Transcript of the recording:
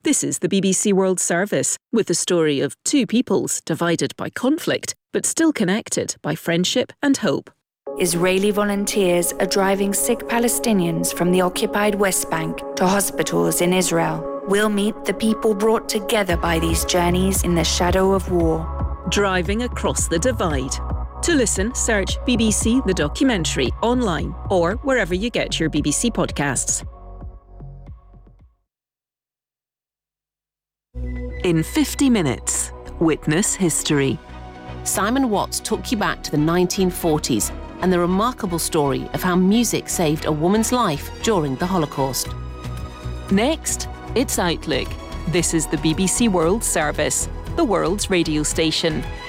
This is the BBC World Service, with the story of two peoples divided by conflict, but still connected by friendship and hope. Israeli volunteers are driving sick Palestinians from the occupied West Bank to hospitals in Israel. We'll meet the people brought together by these journeys in the shadow of war. Driving across the divide. To listen, search BBC The Documentary online or wherever you get your BBC podcasts. In 50 minutes, witness history. Simon Watts took you back to the 1940s and the remarkable story of how music saved a woman's life during the Holocaust. Next, it's Outlook. This is the BBC World Service, the world's radio station.